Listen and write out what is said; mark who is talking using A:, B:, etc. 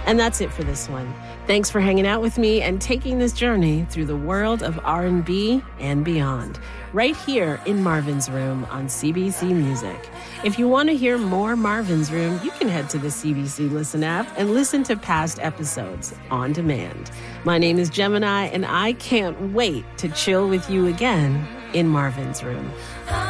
A: And that's it for this one. Thanks for hanging out with me and taking this journey through the world of R&B and beyond, right here in Marvin's Room on CBC Music. If you want to hear more Marvin's Room, you can head to the CBC Listen app and listen to past episodes on demand. My name is Gemini, and I can't wait to chill with you again in Marvin's Room.